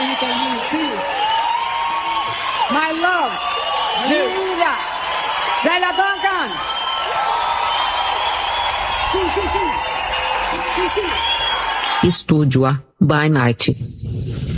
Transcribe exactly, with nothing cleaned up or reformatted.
you can really see. My love, Silvia, Zélia Duncan. Sim, sim, sim. Sim, sim. Estúdio A, by Night.